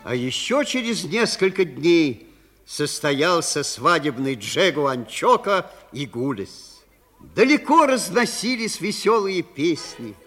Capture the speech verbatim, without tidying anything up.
А еще через несколько дней состоялся свадебный Джегу Анчока и Гулес. Далеко разносились веселые песни.